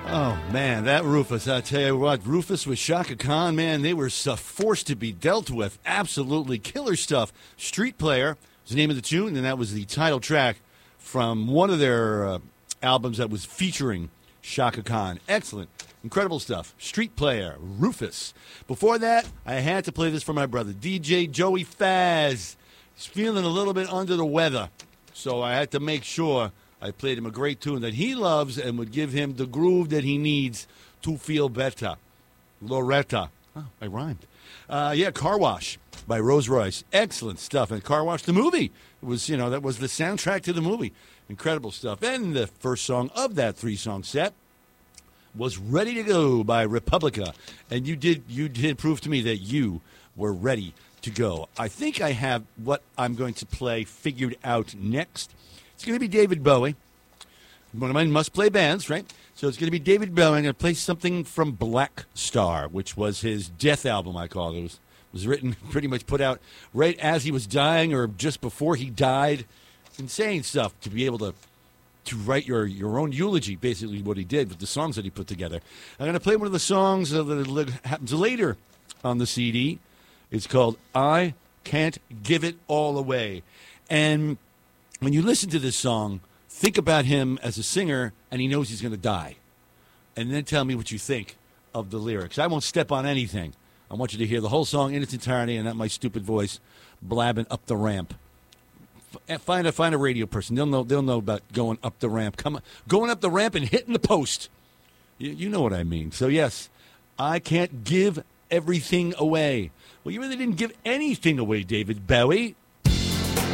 Oh, man, that Rufus, I tell you what, Rufus with Chaka Khan, man, they were a force to be dealt with. Absolutely killer stuff. Street Player was the name of the tune, and that was the title track from one of their albums that was featuring Chaka Khan. Excellent. Incredible stuff. Street Player, Rufus. Before that, I had to play this for my brother, DJ Joey Faz. He's feeling a little bit under the weather, so I had to make sure I played him a great tune that he loves and would give him the groove that he needs to feel better. Loretta. Oh, I rhymed. Car Wash by Rose Royce. Excellent stuff. And Car Wash, the movie. It was, that was the soundtrack to the movie. Incredible stuff. And the first song of that three-song set was Ready to Go by Republica. And you did prove to me that you were ready to go. I think I have what I'm going to play figured out next. It's going to be David Bowie, one of my must-play bands, right? So it's going to be David Bowie. I'm going to play something from Black Star, which was his death album, I call it. It was written, pretty much put out right as he was dying or just before he died. Insane stuff to be able to write your own eulogy, basically what he did with the songs that he put together. I'm going to play one of the songs that happens later on the CD. It's called I Can't Give It All Away. And when you listen to this song, think about him as a singer, and he knows he's going to die. And then tell me what you think of the lyrics. I won't step on anything. I want you to hear the whole song in its entirety and not my stupid voice blabbing up the ramp. Find a radio person. They'll know about going up the ramp. Going up the ramp and hitting the post. You know what I mean. So, yes, I can't give everything away. Well, you really didn't give anything away, David Bowie.